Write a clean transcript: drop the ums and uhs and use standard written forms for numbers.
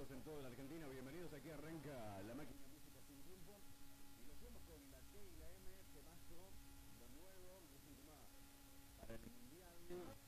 amigos en toda la Argentina, bienvenidos. Aquí arranca la máquina de música sin tiempo y lo hacemos con la T y la M, temazo, lo nuevo, es un tema para el mundial